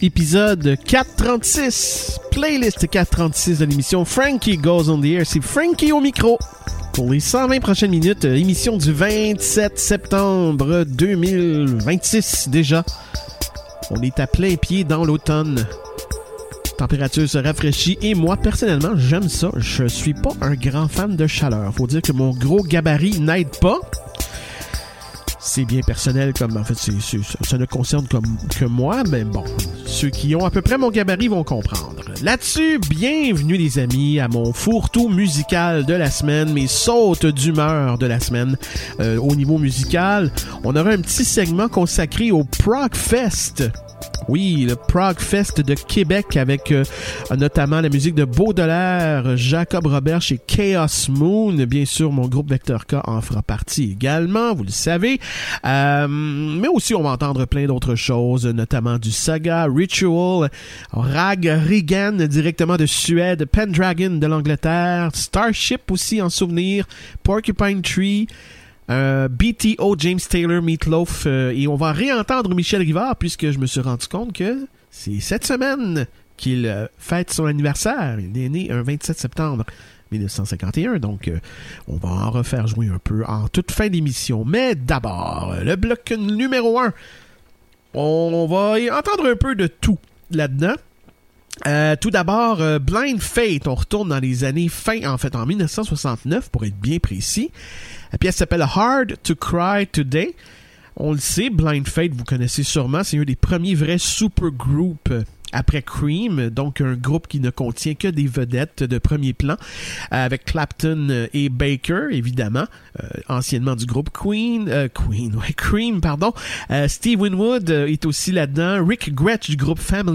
épisode 436, playlist 436 de l'émission Frankie Goes on the Air. C'est Frankie au micro pour les 120 prochaines minutes, émission du 27 septembre 2026 déjà. On est à plein pied dans l'automne. Température se rafraîchit et moi, personnellement, j'aime ça. Je suis pas un grand fan de chaleur. Faut dire que mon gros gabarit n'aide pas. C'est bien personnel, comme en fait, ça ne concerne que moi, mais bon, ceux qui ont à peu près mon gabarit vont comprendre. Là-dessus, bienvenue les amis à mon fourre-tout musical de la semaine, mes sautes d'humeur de la semaine. Au niveau musical, on aura un petit segment consacré au ProgFest. Oui, le ProgFest de Québec avec notamment la musique de Baudelaire, Jacob Robert et Chaos Moon. Bien sûr, mon groupe Vector K en fera partie également, vous le savez. Mais aussi, on va entendre plein d'autres choses, notamment du Saga, Ritual, Rag Regan directement de Suède, Pendragon de l'Angleterre, Starship aussi en souvenir, Porcupine Tree, BTO, James Taylor, Meatloaf, et on va réentendre Michel Rivard puisque je me suis rendu compte que c'est cette semaine qu'il fête son anniversaire. Il est né un 27 septembre 1951, donc on va en refaire jouer un peu en toute fin d'émission. Mais d'abord, le bloc numéro 1, on va y entendre un peu de tout là-dedans. Tout d'abord, Blind Faith, on retourne dans les années en 1969 pour être bien précis. La pièce s'appelle Hard to Cry Today. On le sait, Blind Faith, vous connaissez sûrement, c'est un des premiers vrais supergroupes après Cream, donc un groupe qui ne contient que des vedettes de premier plan, avec Clapton et Baker, évidemment, anciennement du groupe Cream, Steve Winwood est aussi là-dedans, Rick Gretsch du groupe Family